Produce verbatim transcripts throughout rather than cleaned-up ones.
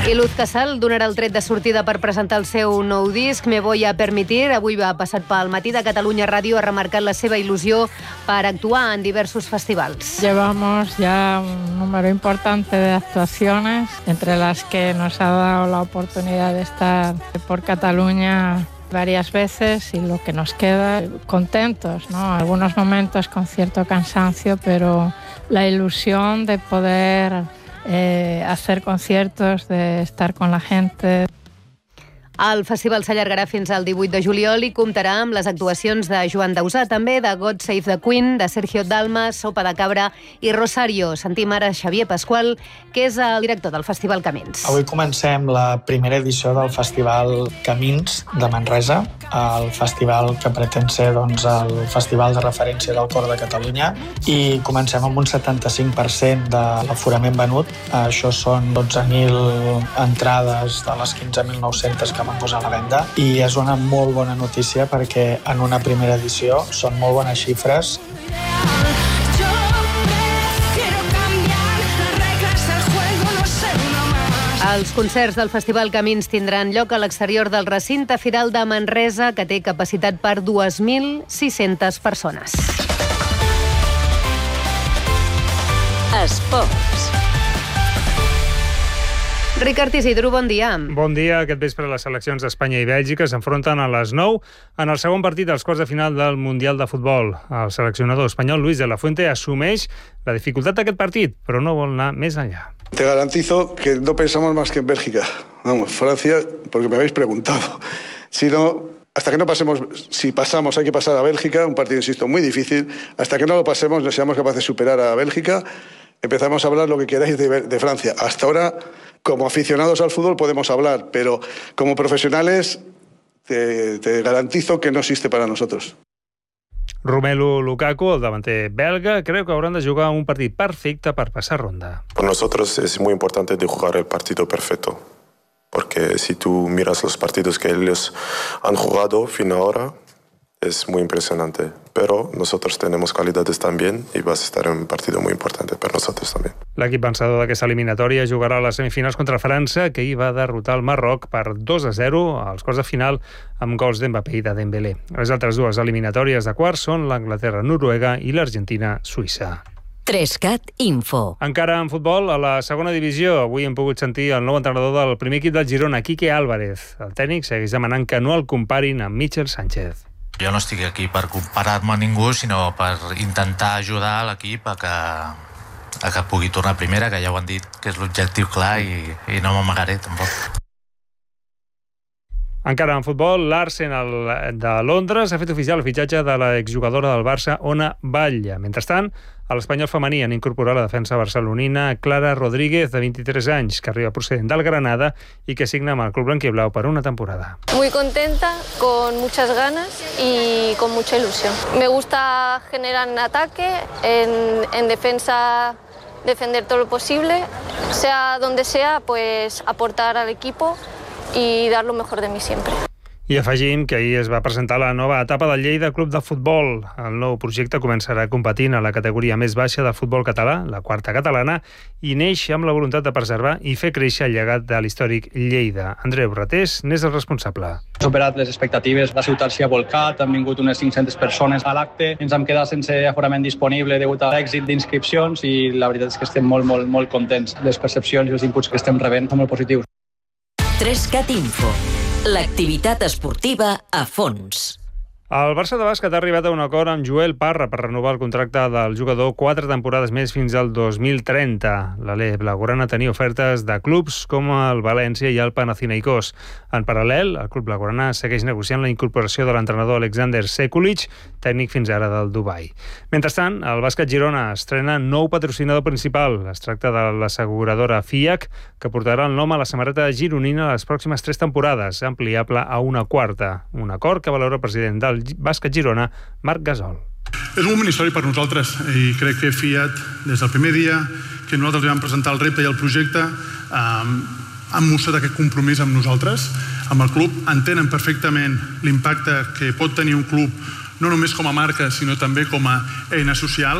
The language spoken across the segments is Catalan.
I Luz Casal donarà el tret de sortida per presentar el seu nou disc, Me voy a permitir. Avui va passat pel Matí de Catalunya Ràdio, ha remarcat la seva il·lusió per actuar en diversos festivals. Llevamos ya un número importante de actuaciones, entre las que nos ha dado la oportunidad de estar por Cataluña varias veces y lo que nos queda, contentos, ¿no? Algunos momentos con cierto cansancio, pero la ilusión de poder eh, hacer conciertos, de estar con la gente. El festival s'allargarà fins al divuit de juliol i comptarà amb les actuacions de Joan Dausà, també de God Save the Queen, de Sergio Dalma, Sopa de Cabra i Rosario. Sentim ara Xavier Pasqual, que és el director del Festival Camins. Avui comencem la primera edició del Festival Camins de Manresa, el festival que pretén ser doncs, el festival de referència del cor de Catalunya, i comencem amb un setanta-cinc per cent de l'aforament venut. Això són dotze mil entrades de les quinze mil nou-centes que van posar a la venda, i és una molt bona notícia perquè en una primera edició són molt bones xifres. Els concerts del Festival Camins tindran lloc a l'exterior del recinte firal de Manresa, que té capacitat per dues mil sis-centes persones. Esports. Ricard Isidro, bon dia. Bon dia. Aquest vespre les seleccions d'Espanya i Bèlgica s'enfronten a les nou en el segon partit dels quarts de final del Mundial de Futbol. El seleccionador espanyol Luis de la Fuente assumeix la dificultat d'aquest partit, però no vol anar més enllà. Te garantizo que no pensamos más que en Bélgica. Vamos, Francia, porque me habéis preguntado. Si no, hasta que no pasemos, si pasamos hay que pasar a Bélgica, un partido, insisto, muy difícil. Hasta que no lo pasemos, no seamos capaces de superar a Bélgica, empezamos a hablar lo que queráis de, de Francia. Hasta ahora, como aficionados al fútbol podemos hablar, pero como profesionales te, te garantizo que no existe para nosotros. Romelu Lukaku, el davanter belga, creu que hauran de jugar un partit perfecte per passar ronda. Para nosotros es muy importante de jugar el partido perfecto, porque si tú miras los partidos que ellos han jugado fin ahora, es muy impresionante, pero nosotros tenemos calidades también y va a estar en un partido muy importante per nosotros també. L'equip vencedor d'aquesta eliminatòria jugarà a les semifinals contra França, que hi va derrotar el Marroc per dos a zero als quarts de final amb gols d'Mbappé i de Dembélé. Les altres dues eliminatòries de quarts són l'Anglaterra-Noruega i l'Argentina-Suïssa. Trescat Info. Encara en futbol, a la segona divisió, avui hem pogut sentir el nou entrenador del primer equip del Girona, Quique Álvarez. El tècnic segueix demanant que no el comparin amb Michel Sánchez. Jo no estic aquí per comparar-me a ningú, sinó per intentar ajudar l'equip a que, a que pugui tornar a primera, que ja ho han dit, que és l'objectiu clar, i, i no m'amagaré tampoc. Encara en futbol, l'Arsenal de Londres ha fet oficial el fitxatge de l'exjugadora del Barça, Ona Batlle. Mentrestant, a l'Espanyol femení han incorporat la defensa barcelonina Clara Rodríguez, de vint-i-tres anys, que arriba procedent del Granada y que signa amb el club blanquiablau per una temporada. Muy contenta, con muchas ganas y con mucha ilusión. Me gusta generar en ataque, en, en defensa defender todo lo posible, sea donde sea, pues aportar al equipo i dar lo mejor de mi siempre. I afegim que ahir es va presentar la nova etapa del Lleida Club de Futbol. El nou projecte començarà competint a la categoria més baixa del futbol català, la quarta catalana, i neix amb la voluntat de preservar i fer créixer el llegat de l'històric Lleida. Andreu Ratés n'és el responsable. Hem superat les expectatives, la ciutat s'hi ha volcat, han vingut unes cinc-centes persones a l'acte, ens hem quedat sense aforament disponible degut a l'èxit d'inscripcions i la veritat és que estem molt, molt, molt contents. Les percepcions i els inputs que estem rebent són molt positius. Trescat Info. L'activitat esportiva a fons. El Barça de bàsquet ha arribat a un acord amb Joel Parra per renovar el contracte del jugador quatre temporades més fins al dos mil trenta. L'Ale Blaugrana tenia ofertes de clubs com el València i el Panathinaikos. En paral·lel, el club blaugrana segueix negociant la incorporació de l'entrenador Alexander Sekulic, tècnic fins ara del Dubai. Mentrestant, el bàsquet Girona estrena nou patrocinador principal. Es tracta de l'asseguradora FIAC, que portarà el nom a la samarreta gironina les pròximes tres temporades, ampliable a una quarta. Un acord que valora el president del bàsquet Girona, Marc Gasol. És un moment històric per nosaltres i crec que Fiat, des del primer dia que nosaltres vam presentar el repte i el projecte, eh, han mostrat aquest compromís amb nosaltres, amb el club. Entenen perfectament l'impacte que pot tenir un club, no només com a marca, sinó també com a eina social.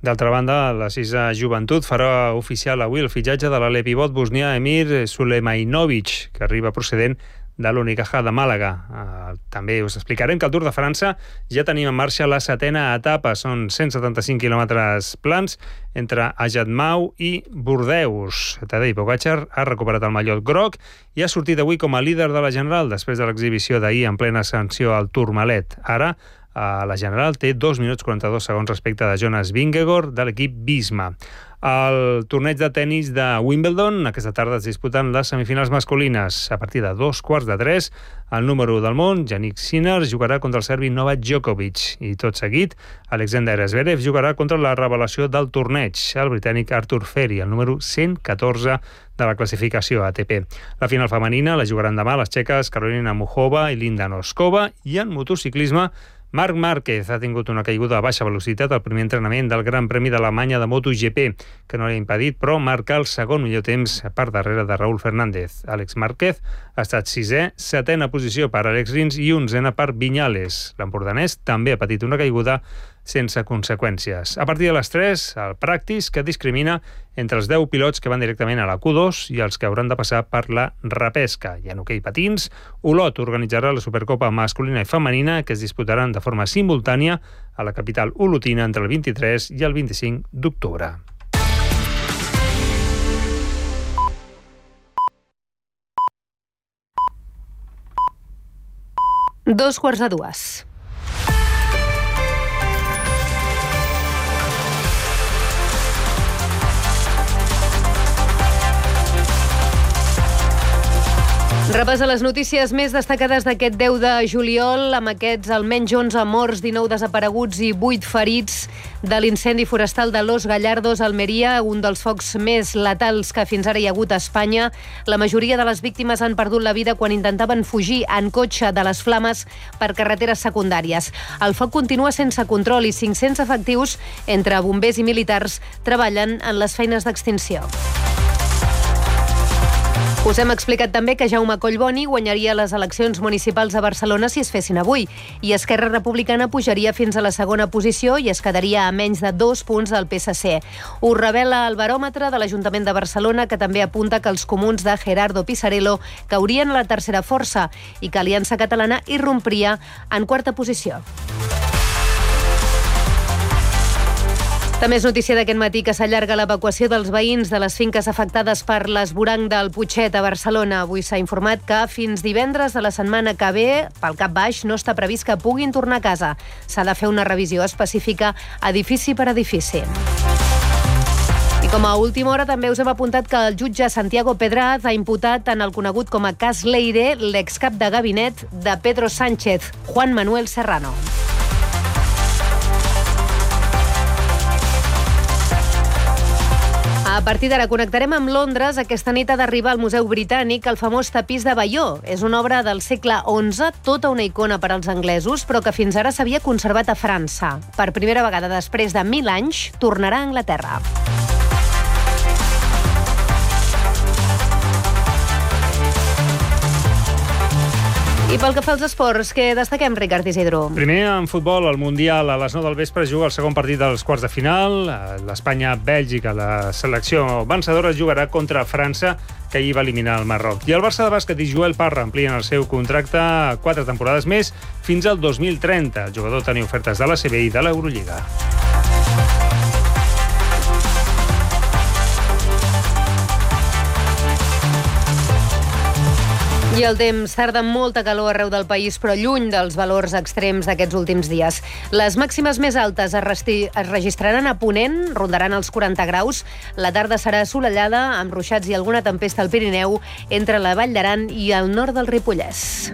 D'altra banda, la Sisa Joventut farà oficial avui el fitxatge de l'ale pivot bosnià Emir Sulejmanovic, que arriba procedent de l'Unicaja de Màlaga. Uh, també us explicarem que al Tour de França ja tenim en marxa la setena etapa. Són cent setanta-cinc quilòmetres plans entre Ajacmau i Bordeus. Tadej Pogačar ha recuperat el mallot groc i ha sortit avui com a líder de la General després de l'exhibició d'ahir en plena ascensió al Tourmalet. Ara, a la General té dos minuts quaranta-dos segons respecte de Jonas Vingegaard de l'equip Visma. Al torneig de tennis de Wimbledon, aquesta tarda es disputen les semifinals masculines. A partir de dos quarts de tres, el número u del món, Jannik Sinner, jugarà contra el serbi Novak Djokovic. I tot seguit, Alexander Zverev jugarà contra la revelació del torneig, el britànic Arthur Ferry, el número cent catorze de la classificació A T P. La final femenina la jugaran demà les txeques Karolina Muchova i Linda Noskova, i en motociclisme Marc Márquez ha tingut una caiguda a baixa velocitat al primer entrenament del Gran Premi d'Alemanya de MotoGP, que no li ha impedit, però, marcar el segon millor temps per darrere de Raúl Fernández. Àlex Márquez ha estat sisè, setena posició per Alex Rins i onzena per Viñales. L'empordanès també ha patit una caiguda sense conseqüències. A partir de les tres, el Practice, que discrimina entre els deu pilots que van directament a la Q dos i els que hauran de passar per la repesca. I en hoquei patins, Olot organitzarà la Supercopa masculina i femenina, que es disputaran de forma simultània a la capital olotina entre el vint-i-tres i el vint-i-cinc d'octubre. Dos quarts de dues. Repàs a les notícies més destacades d'aquest deu de juliol, amb aquests almenys onze morts, dinou desapareguts i vuit ferits de l'incendi forestal de Los Gallardos, Almeria, un dels focs més letals que fins ara hi ha hagut a Espanya. La majoria de les víctimes han perdut la vida quan intentaven fugir en cotxe de les flames per carreteres secundàries. El foc continua sense control i cinc-cents efectius entre bombers i militars treballen en les feines d'extinció. Us hem explicat també que Jaume Collboni guanyaria les eleccions municipals a Barcelona si es fessin avui, i Esquerra Republicana pujaria fins a la segona posició i es quedaria a menys de dos punts del P S C. Ho revela el baròmetre de l'Ajuntament de Barcelona, que també apunta que els comuns de Gerardo Pisarello caurien a la tercera força i que Aliança Catalana irrompria en quarta posició. També és notícia d'aquest matí que s'allarga l'evacuació dels veïns de les finques afectades per l'esvoranc del Putxet a Barcelona. Avui s'ha informat que fins divendres de la setmana que ve, pel cap baix, no està previst que puguin tornar a casa. S'ha de fer una revisió específica edifici per edifici. I com a última hora també us hem apuntat que el jutge Santiago Pedraz ha imputat en el conegut com a cas Leire l'excap de gabinet de Pedro Sánchez, Juan Manuel Serrano. A partir d'ara connectarem amb Londres. Aquesta nit ha d'arribar al Museu Britànic el famós tapís de Bayeux. És una obra del segle onze, tota una icona per als anglesos, però que fins ara s'havia conservat a França. Per primera vegada després de mil anys, tornarà a Anglaterra. I pel que fa als esports, què destaquem, Ricard Isidro? Primer, en futbol, el Mundial a les nou del vespre juga el segon partit dels quarts de final. L'Espanya-Bèlgica, la selecció vencedora, jugarà contra França, que ahir va eliminar el Marroc. I el Barça de bàsquet i Joel Parra amplien el seu contracte a quatre temporades més fins al dos mil trenta. El jugador tenia ofertes de la C B i de l'Eurolliga. I el temps tarda amb molta calor arreu del país, però lluny dels valors extrems d'aquests últims dies. Les màximes més altes es, resti- es registraran a Ponent, rondaran els quaranta graus. La tarda serà assolellada, amb ruixats i alguna tempesta al Pirineu, entre la Vall d'Aran i el nord del Ripollès.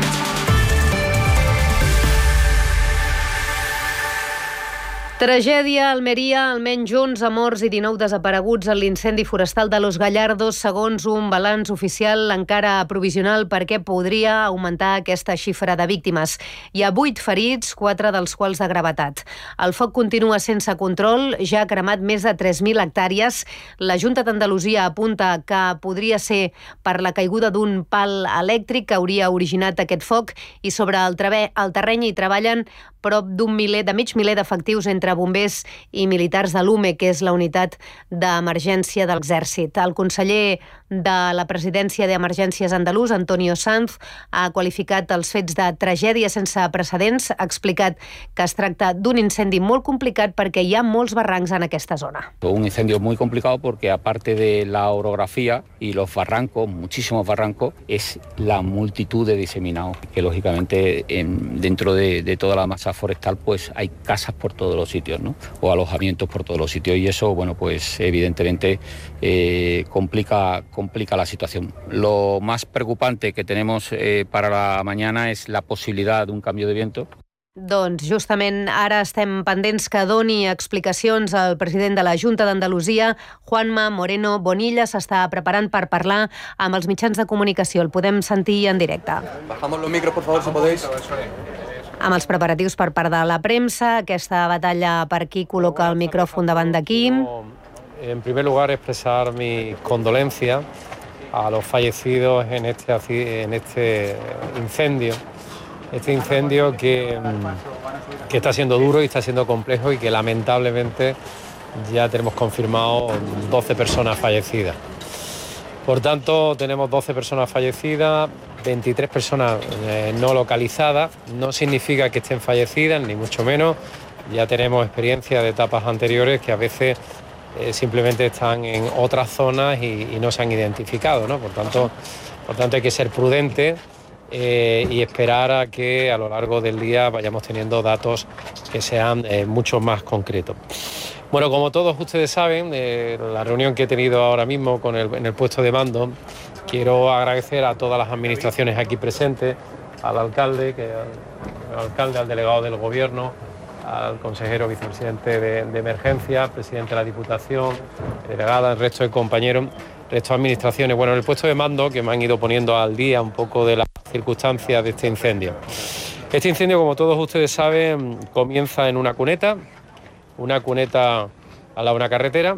Tragèdia a Almeria, almenys onze morts i dinou desapareguts en l'incendi forestal de Los Gallardos, segons un balanç oficial encara provisional, perquè podria augmentar aquesta xifra de víctimes. Hi ha vuit ferits, quatre dels quals de gravetat. El foc continua sense control, ja ha cremat més de tres mil hectàrees. La Junta d'Andalusia apunta que podria ser per la caiguda d'un pal elèctric que hauria originat aquest foc, i sobre el, trave, el terreny hi treballen prop d'un miler, de mig miler d'efectius entre entre bombers i militars de l'U M E, que és la unitat d'emergència de l'Exèrcit. El conseller de la Presidència d'Emergències andalús, Antonio Sanz, ha qualificat els fets de tragèdia sense precedents, ha explicat que es tracta d'un incendi molt complicat perquè hi ha molts barrancs en aquesta zona. Un incendio muy complicado porque aparte de la orografía y los barrancos, muchísimos barrancos, es la multitud de diseminados, que lógicamente en, dentro de, de toda la masa forestal pues hay casas por todos los sitios, ¿no? O alojamientos por todos los sitios, y eso, bueno, pues evidentemente eh, complica, complica la situación. Lo más preocupante que tenemos eh, para la mañana es la posibilidad de un cambio de viento. Doncs justament ara estem pendents que doni explicacions al president de la Junta d'Andalusia, Juanma Moreno Bonilla. S'està preparant per parlar amb els mitjans de comunicació. El podem sentir en directe. Bajamos los micros, por favor, si podéis. Amb els preparatius per part de la premsa, aquesta batalla per qui col·loca el micròfon davant d'aquí. En primer lugar, expresar mi condolencia a los fallecidos en este, en este incendio. Este incendio que, que está siendo duro y está siendo complejo y que lamentablemente ya tenemos confirmado doce personas fallecidas. Por tanto, tenemos doce personas fallecidas, veintitrés personas eh, no localizadas. No significa que estén fallecidas, ni mucho menos. Ya tenemos experiencia de etapas anteriores que a veces eh, simplemente están en otras zonas y, y no se han identificado, ¿no? Por tanto, por tanto hay que ser prudentes. Eh, y esperar a que a lo largo del día vayamos teniendo datos que sean eh, mucho más concretos. Bueno, como todos ustedes saben, eh, la reunión que he tenido ahora mismo con el, en el puesto de mando, quiero agradecer a todas las administraciones aquí presentes, al alcalde, que, al, alcalde, al delegado del Gobierno, al consejero vicepresidente de, de Emergencia, presidente de la Diputación, delegada, el resto de compañeros, el resto de administraciones. Bueno, en el puesto de mando, que me han ido poniendo al día un poco de las circunstancias de este incendio. Este incendio, como todos ustedes saben, comienza en una cuneta, una cuneta al lado de una carretera.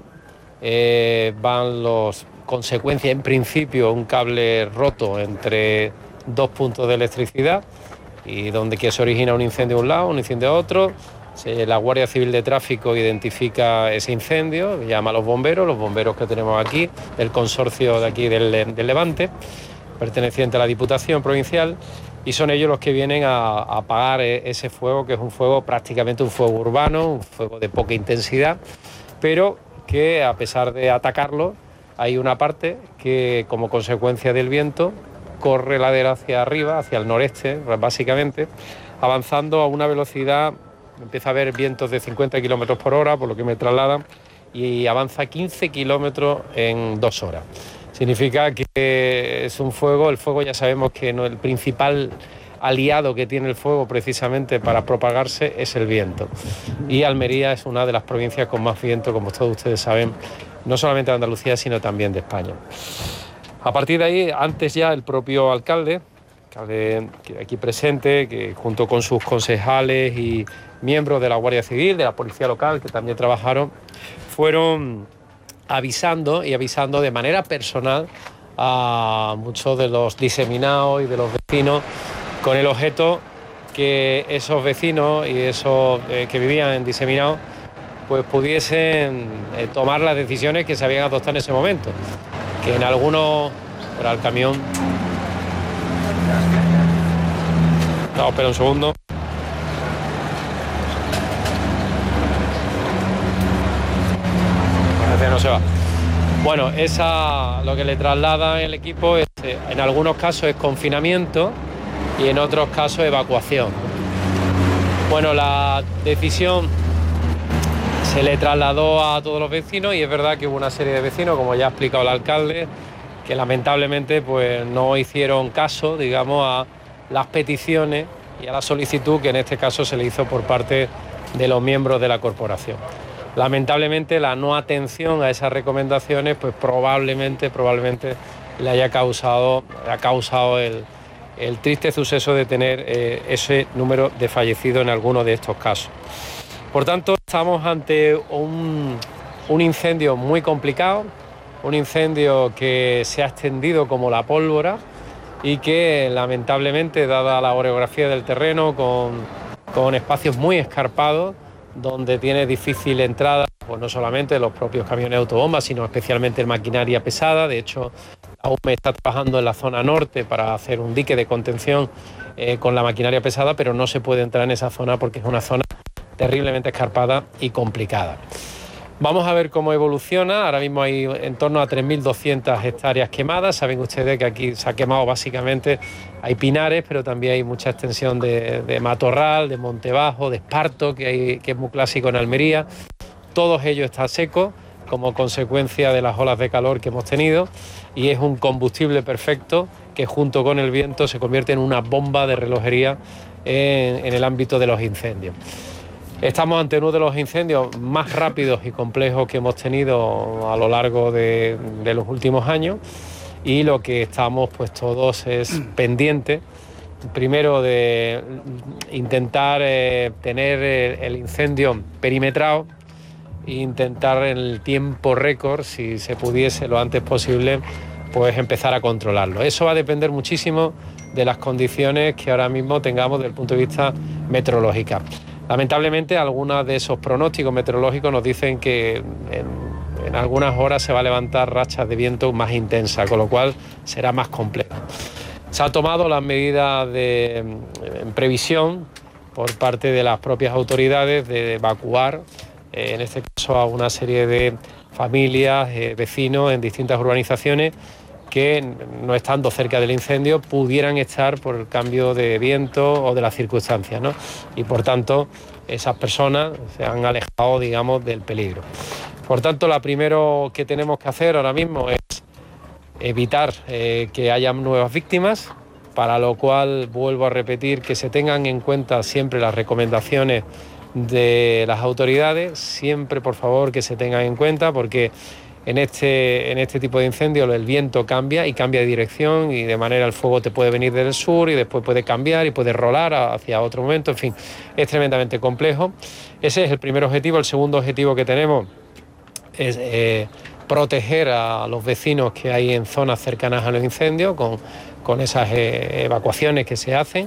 Eh, van los consecuencias, en principio, un cable roto entre dos puntos de electricidad, y donde que se origina un incendio a un lado, un incendio a otro. La Guardia Civil de Tráfico identifica ese incendio, llama a los bomberos, los bomberos que tenemos aquí, del consorcio de aquí del, del Levante, perteneciente a la Diputación Provincial, y son ellos los que vienen a, a apagar ese fuego, que es un fuego prácticamente un fuego urbano, un fuego de poca intensidad, pero que a pesar de atacarlo, hay una parte que, como consecuencia del viento, corre ladera hacia arriba, hacia el noreste, básicamente, avanzando a una velocidad. Empieza a haber vientos de cincuenta kilómetros por hora, por lo que me trasladan, y avanza quince kilómetros en dos horas. Significa que es un fuego, el fuego ya sabemos que no, el principal aliado que tiene el fuego precisamente para propagarse es el viento. Y Almería es una de las provincias con más viento, como todos ustedes saben, no solamente de Andalucía, sino también de España. A partir de ahí, antes ya el propio alcalde, alcalde aquí presente, que junto con sus concejales y miembros de la Guardia Civil, de la Policía Local, que también trabajaron, fueron avisando y avisando de manera personal a muchos de los diseminados y de los vecinos, con el objeto que esos vecinos y esos eh, que vivían en diseminados pues pudiesen eh, tomar las decisiones que se habían adoptado en ese momento. Que en algunos... Espera el camión. No, espera un segundo. Parece que no se va. Bueno, esa, lo que le traslada el equipo es, eh, en algunos casos es confinamiento y en otros casos evacuación. Bueno, la decisión se le trasladó a todos los vecinos, y es verdad que hubo una serie de vecinos, como ya ha explicado el alcalde, que lamentablemente pues no hicieron caso, digamos, a las peticiones y a la solicitud que en este caso se le hizo por parte de los miembros de la corporación. Lamentablemente la no atención a esas recomendaciones pues probablemente, probablemente le haya causado, ha causado el, el triste suceso de tener eh, ese número de fallecidos en algunos de estos casos. Por tanto, estamos ante un, un incendio muy complicado, un incendio que se ha extendido como la pólvora y que lamentablemente, dada la orografía del terreno, con, con espacios muy escarpados, donde tiene difícil entrada, pues no solamente los propios camiones autobombas, sino especialmente maquinaria pesada. De hecho, la U M E está trabajando en la zona norte para hacer un dique de contención eh, con la maquinaria pesada, pero no se puede entrar en esa zona porque es una zona terriblemente escarpada y complicada. Vamos a ver cómo evoluciona. Ahora mismo hay en torno a tres mil doscientas hectáreas quemadas. Saben ustedes que aquí se ha quemado básicamente, hay pinares, pero también hay mucha extensión de, de matorral, de monte bajo, de esparto, que, hay, que es muy clásico en Almería. Todos ellos están secos como consecuencia de las olas de calor que hemos tenido, y es un combustible perfecto que junto con el viento se convierte en una bomba de relojería en, en el ámbito de los incendios. Estamos ante uno de los incendios más rápidos y complejos que hemos tenido a lo largo de, de los últimos años, y lo que estamos pues todos es pendientes, primero de intentar eh, tener el incendio perimetrado e intentar en el tiempo récord, si se pudiese lo antes posible, pues empezar a controlarlo. Eso va a depender muchísimo de las condiciones que ahora mismo tengamos desde el punto de vista meteorológico. Lamentablemente, algunos de esos pronósticos meteorológicos nos dicen que en, en algunas horas se va a levantar rachas de viento más intensas, con lo cual será más complejo. Se han tomado las medidas de en previsión por parte de las propias autoridades de evacuar, eh, en este caso a una serie de familias, eh, vecinos en distintas urbanizaciones que, no estando cerca del incendio, pudieran estar por el cambio de viento o de las circunstancias, ¿no? Y por tanto, esas personas se han alejado, digamos, del peligro. Por tanto, lo primero que tenemos que hacer ahora mismo es evitar eh, que haya nuevas víctimas, para lo cual vuelvo a repetir que se tengan en cuenta siempre las recomendaciones de las autoridades, siempre por favor que se tengan en cuenta, porque En este, en este tipo de incendios el viento cambia y cambia de dirección, y de manera el fuego te puede venir desde el sur y después puede cambiar y puede rolar hacia otro momento. En fin, es tremendamente complejo. Ese es el primer objetivo. El segundo objetivo que tenemos es eh, proteger a los vecinos que hay en zonas cercanas a los incendios con, con esas eh, evacuaciones que se hacen.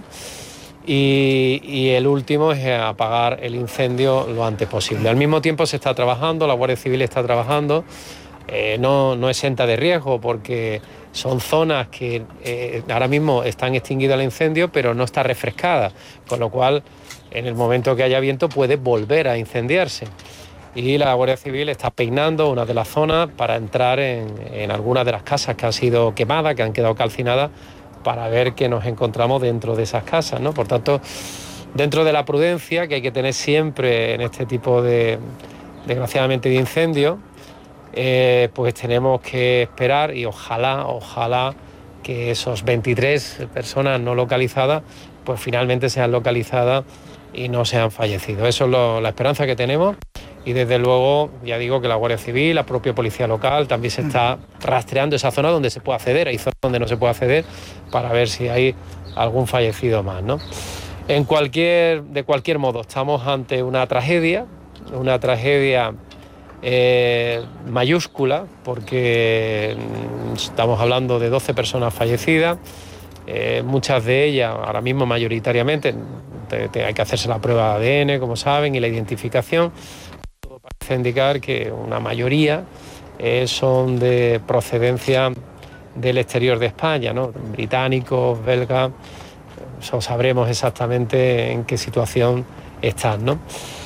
Y, y el último es apagar el incendio lo antes posible. Al mismo tiempo se está trabajando, la Guardia Civil está trabajando, eh, no, no exenta de riesgo, porque son zonas que eh, ahora mismo están extinguidas el incendio, pero no está refrescada, con lo cual en el momento que haya viento puede volver a incendiarse. Y la Guardia Civil está peinando una de las zonas para entrar en, en algunas de las casas que han sido quemadas, que han quedado calcinadas, para ver qué nos encontramos dentro de esas casas, ¿no? Por tanto, dentro de la prudencia que hay que tener siempre en este tipo de, desgraciadamente, de incendios, eh, pues tenemos que esperar, y ojalá, ojalá que esos veintitrés personas no localizadas, pues finalmente sean localizadas y no sean fallecidos. Eso es lo, la esperanza que tenemos. Y desde luego, ya digo que la Guardia Civil, la propia Policía Local, también se está rastreando esa zona donde se puede acceder. Hay zonas donde no se puede acceder, para ver si hay algún fallecido más, ¿no? En cualquier, de cualquier modo, estamos ante una tragedia, una tragedia eh, mayúscula, porque estamos hablando de doce personas fallecidas, eh, muchas de ellas, ahora mismo mayoritariamente, te, te, hay que hacerse la prueba de A D N, como saben, y la identificación. Parece indicar que una mayoría eh, son de procedencia del exterior de España, ¿no? Británicos, belgas, so, sabremos exactamente en qué situación están, ¿no?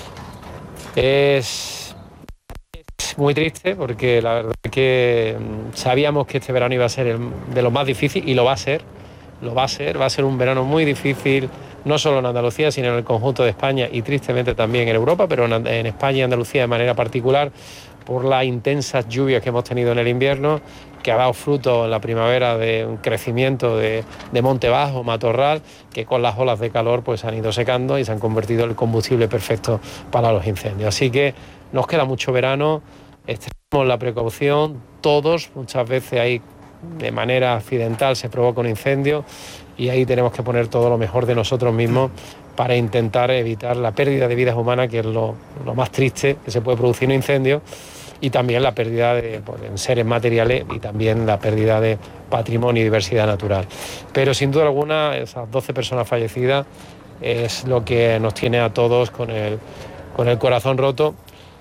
Es, es muy triste, porque la verdad es que sabíamos que este verano iba a ser el, de los más difíciles, y lo va a ser, lo va a ser, va a ser un verano muy difícil, no solo en Andalucía, sino en el conjunto de España y tristemente también en Europa, pero en, en España y Andalucía de manera particular, por las intensas lluvias que hemos tenido en el invierno, que ha dado fruto en la primavera de un crecimiento de, de monte bajo, matorral, que con las olas de calor pues han ido secando y se han convertido en el combustible perfecto para los incendios. Así que nos queda mucho verano, extrememos la precaución, todos, muchas veces hay de manera accidental se provoca un incendio, y ahí tenemos que poner todo lo mejor de nosotros mismos para intentar evitar la pérdida de vidas humanas, que es lo, lo más triste que se puede producir en un incendio, y también la pérdida de pues, en seres materiales, y también la pérdida de patrimonio y diversidad natural. Pero sin duda alguna, esas doce personas fallecidas es lo que nos tiene a todos con el, con el corazón roto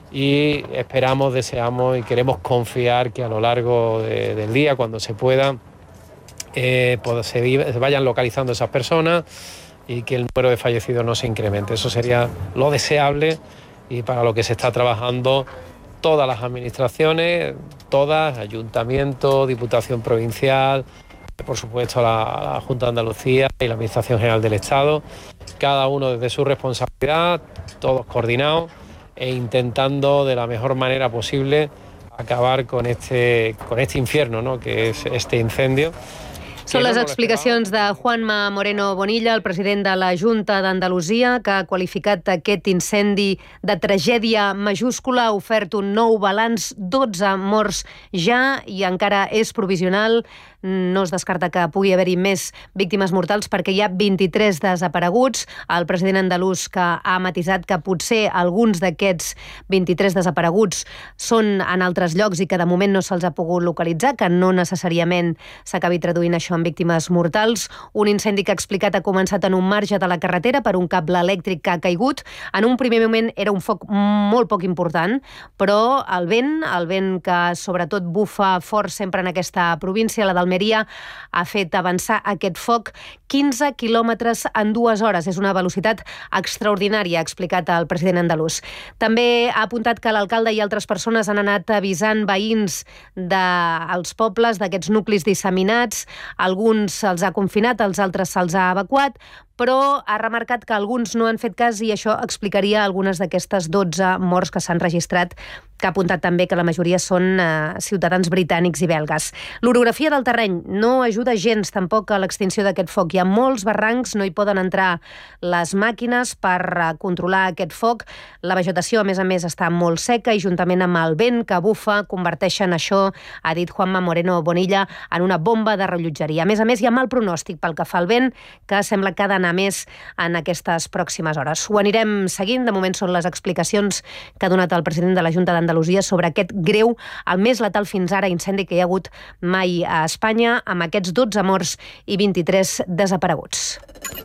y esperamos, deseamos y queremos confiar que a lo largo de, del día, cuando se pueda, eh, pues se, se vayan localizando esas personas y que el número de fallecidos no se incremente. Eso sería lo deseable y para lo que se está trabajando todas las administraciones, todas, Ayuntamiento, Diputación Provincial, por supuesto la, la Junta de Andalucía y la Administración General del Estado, cada uno desde su responsabilidad, todos coordinados e intentando de la mejor manera posible acabar con este, con este infierno, ¿no?, que es este incendio. Són les explicacions de Juanma Moreno Bonilla, el president de la Junta d'Andalusia, que ha qualificat aquest incendi de tragèdia majúscula, ha ofert un nou balanç, dotze morts ja, i encara és provisional. No es descarta que pugui haver-hi més víctimes mortals perquè hi ha vint-i-tres desapareguts. El president andalús que ha matisat que potser alguns d'aquests vint-i-tres desapareguts són en altres llocs i que de moment no se'ls ha pogut localitzar, que no necessàriament s'acabi traduint això en víctimes mortals. Un incendi que ha explicat ha començat en un marge de la carretera per un cable elèctric que ha caigut. En un primer moment era un foc molt poc important, però el vent, el vent que sobretot bufa fort sempre en aquesta província, la d'Almeria, ha fet avançar aquest foc quinze quilòmetres en dues hores. És una velocitat extraordinària, ha explicat el president andalús. També ha apuntat que l'alcalde i altres persones han anat avisant veïns dels pobles, d'aquests nuclis disseminats. Alguns se'ls ha confinat, els altres se'ls ha evacuat, però ha remarcat que alguns no han fet cas i això explicaria algunes d'aquestes dotze morts que s'han registrat, que ha apuntat també que la majoria són eh, ciutadans britànics i belgues. L'orografia del terreny no ajuda gens tampoc a l'extinció d'aquest foc. Hi ha molts barrancs, no hi poden entrar les màquines per eh, controlar aquest foc. La vegetació, a més a més, està molt seca i juntament amb el vent que bufa converteixen això, ha dit Juanma Moreno Bonilla, en una bomba de rellotgeria. A més a més, hi ha mal pronòstic pel que fa al vent, que sembla que ha d'anar més en aquestes pròximes hores. Ho anirem seguint. De moment són les explicacions que ha donat el president de la Junta d'Andalusia sobre aquest greu, el més letal fins ara, incendi que hi ha hagut mai a Espanya, amb aquests dotze morts i vint-i-tres desapareguts.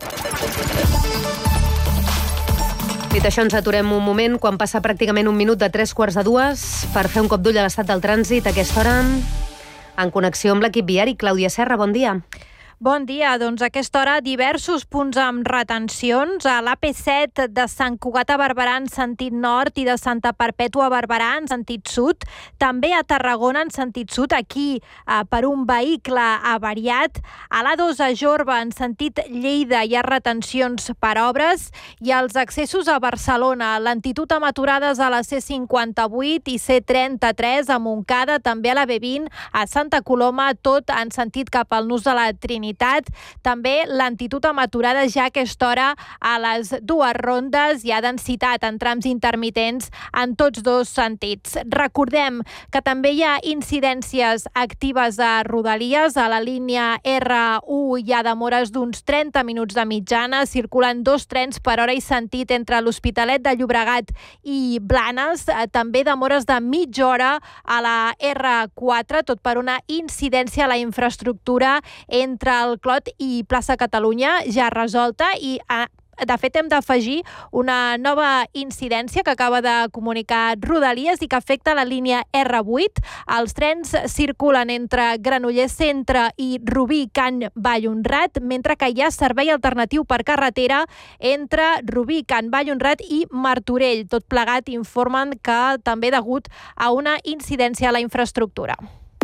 Dit això, ens aturem un moment quan passa pràcticament un minut de tres quarts de dues per fer un cop d'ull a l'estat del trànsit a aquesta hora. En connexió amb l'equip viari, Clàudia Serra, bon dia. Bon dia. Doncs a aquesta hora diversos punts amb retencions. A l'A P set de Sant Cugat a Barberà en sentit nord i de Santa Perpètua a Barberà en sentit sud. També a Tarragona en sentit sud, aquí eh, per un vehicle avariat. A l'A dos a Jorba en sentit Lleida hi ha retencions per obres. I als accessos a Barcelona, lentitud amb aturades a la C cinquanta-vuit i C trenta-tres a Montcada, també a la B vint a Santa Coloma, tot en sentit cap al nus de la Trinitat. També lentitud amb aturades ja a aquesta hora a les dues rondes. Hi ha densitat en trams intermitents en tots dos sentits. Recordem que també hi ha incidències actives a Rodalies. A la línia R u hi ha demores d'uns trenta minuts de mitjana. Circulen dos trens per hora i sentit entre l'Hospitalet de Llobregat i Blanes. També demores de mitja hora a la R quatre, tot per una incidència a la infraestructura entre el Clot i Plaça Catalunya, ja resolta, i de fet hem d'afegir una nova incidència que acaba de comunicar Rodalies i que afecta la línia R vuit. Els trens circulen entre Granollers Centre i Rubí Can Vallhonrat, mentre que hi ha servei alternatiu per carretera entre Rubí Can Vallhonrat i Martorell. Tot plegat informen que també degut a una incidència a la infraestructura.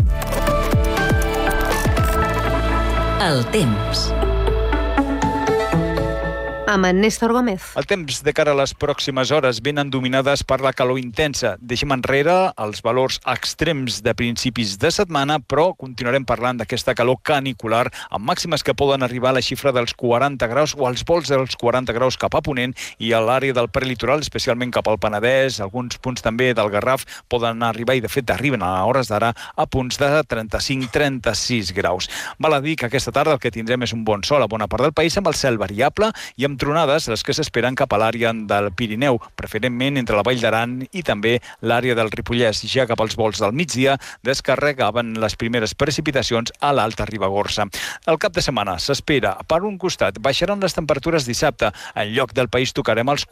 El temps. Amb en Néstor Gómez. El temps de cara a les pròximes hores venen dominades per la calor intensa. Deixem enrere els valors extrems de principis de setmana, però continuarem parlant d'aquesta calor canicular amb màximes que poden arribar a la xifra dels quaranta graus o als volts dels quaranta graus cap a Ponent i a l'àrea del prelitoral, especialment cap al Penedès. Alguns punts també del Garraf poden arribar, i de fet arriben a hores d'ara, a punts de trenta-cinc a trenta-sis graus. Val a dir que aquesta tarda el que tindrem és un bon sol a bona part del país, amb el cel variable i amb tronades les que s'esperen cap a l'àrea del Pirineu, preferentment entre la Vall d'Aran i també l'àrea del Ripollès. Ja cap als volts del migdia descarregaven les primeres precipitacions a l'Alta Ribagorça. El cap de setmana s'espera, per un costat, baixaran les temperatures dissabte. En lloc del país tocarem els